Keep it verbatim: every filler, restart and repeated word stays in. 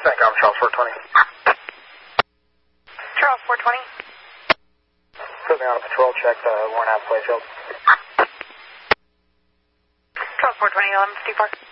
Thank you, I'm Charles four twenty. Charles four twenty. Put me on a patrol check, uh, Warren Ave Playfield. Charles four twenty, eleven fifty-four.